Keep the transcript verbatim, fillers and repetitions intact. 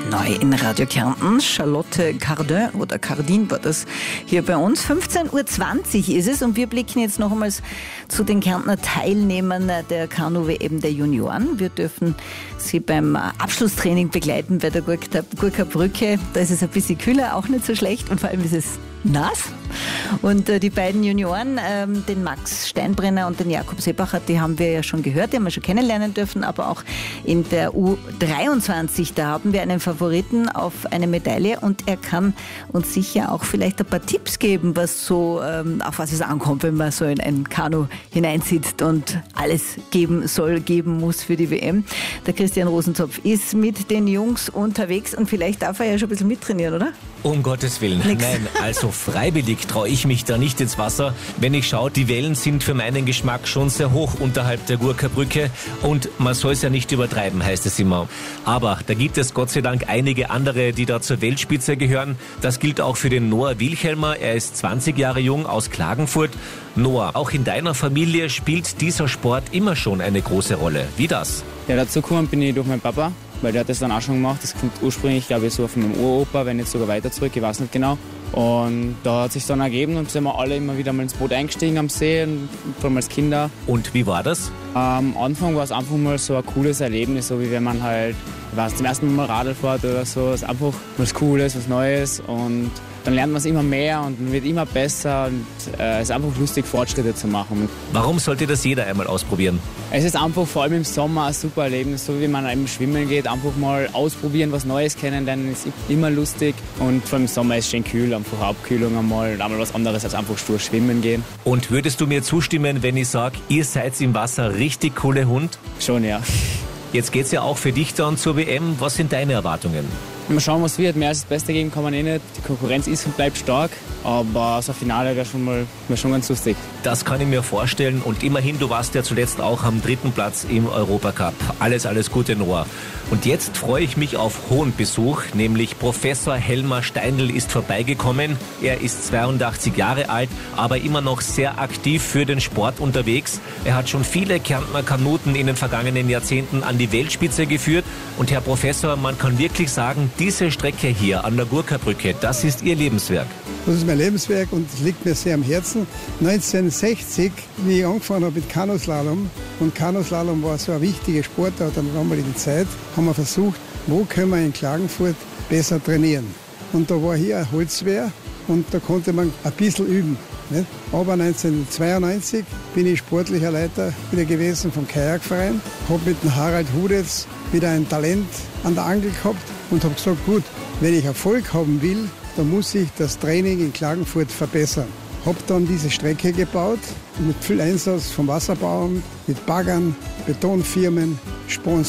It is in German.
Neu in Radio Kärnten. Charlotte Cardin oder Cardin war das hier bei uns. fünfzehn Uhr zwanzig ist es und wir blicken jetzt noch einmal zu den Kärntner Teilnehmern der Kanu-W M der Junioren. Wir dürfen sie beim Abschlusstraining begleiten bei der Gurker Brücke. Da ist es ein bisschen kühler, auch nicht so schlecht und vor allem ist es nass. Und äh, die beiden Junioren, ähm, den Max Steinbrenner und den Jakob Seebacher, die haben wir ja schon gehört, die haben wir schon kennenlernen dürfen, aber auch in der U dreiundzwanzig, da haben wir einen Favoriten auf eine Medaille und er kann uns sicher auch vielleicht ein paar Tipps geben, was so, ähm, auf was es ankommt, wenn man so in ein Kanu hineinsitzt und alles geben soll, geben muss für die W M. Der Christian Rosenzopf ist mit den Jungs unterwegs und vielleicht darf er ja schon ein bisschen mittrainieren, oder? Um Gottes Willen. Nix. Nein, also freiwillig traue ich mich da nicht ins Wasser. Wenn ich schaue, die Wellen sind für meinen Geschmack schon sehr hoch unterhalb der Gurker Brücke und man soll es ja nicht übertreiben, heißt es immer. Aber da gibt es Gott sei Dank einige andere, die da zur Weltspitze gehören. Das gilt auch für den Noah Wilchelmer. Er ist zwanzig Jahre jung aus Klagenfurt. Noah, auch in deiner Familie spielt dieser Sport immer schon eine große Rolle. Wie das? Ja, dazu gekommen bin ich durch meinen Papa, weil der hat das dann auch schon gemacht. Das kommt ursprünglich, glaube ich, so von meinem Uropa, wenn nicht sogar weiter zurück, ich weiß nicht genau. Und da hat sich dann ergeben und sind wir alle immer wieder mal ins Boot eingestiegen am See, vor allem als Kinder. Und wie war das? Am Anfang war es einfach mal so ein cooles Erlebnis, so wie wenn man halt, ich weiß, zum ersten Mal Radl fährt oder so. Es ist einfach was Cooles, was Neues und dann lernt man es immer mehr und man wird immer besser und äh, es ist einfach lustig, Fortschritte zu machen. Warum sollte das jeder einmal ausprobieren? Es ist einfach vor allem im Sommer ein super Erlebnis, so wie man eben schwimmen geht, einfach mal ausprobieren, was Neues kennenlernen, ist immer lustig und vor allem im Sommer ist es schön kühl, einfach Abkühlung einmal und einmal was anderes als einfach stur schwimmen gehen. Und würdest du mir zustimmen, wenn ich sage, ihr seid im Wasser richtig coole Hund? Schon, ja. Jetzt geht's ja auch für dich dann zur W M. Was sind deine Erwartungen? Mal schauen, was wird. Mehr als das Beste geben kann man eh nicht. Die Konkurrenz ist und bleibt stark. Aber so ein Finale wäre schon mal wär schon ganz lustig. Das kann ich mir vorstellen. Und immerhin, du warst ja zuletzt auch am dritten Platz im Europacup. Alles, alles Gute, Noah. Und jetzt freue ich mich auf hohen Besuch, nämlich Professor Helmer Steindl ist vorbeigekommen. Er ist zweiundachtzig Jahre alt, aber immer noch sehr aktiv für den Sport unterwegs. Er hat schon viele Kärntner Kanuten in den vergangenen Jahrzehnten an die Weltspitze geführt. Und Herr Professor, man kann wirklich sagen, diese Strecke hier an der Gurker Brücke, das ist Ihr Lebenswerk. Das ist mein Lebenswerk und es liegt mir sehr am Herzen. neunzehnhundertsechzig, wie ich angefangen habe mit Kanuslalom, und Kanuslalom war so eine wichtige Sportart an der damaligen Zeit, haben wir versucht, wo können wir in Klagenfurt besser trainieren. Und da war hier ein Holzwehr und da konnte man ein bisschen üben. Nicht? Aber neunzehnhundertzweiundneunzig bin ich sportlicher Leiter wieder gewesen vom Kajakverein, habe mit dem Harald Hudetz wieder ein Talent an der Angel gehabt und habe gesagt, gut, wenn ich Erfolg haben will, dann muss ich das Training in Klagenfurt verbessern. Habe dann diese Strecke gebaut, mit viel Einsatz vom Wasserbauamt, mit Baggern, Betonfirmen, Sponsoren.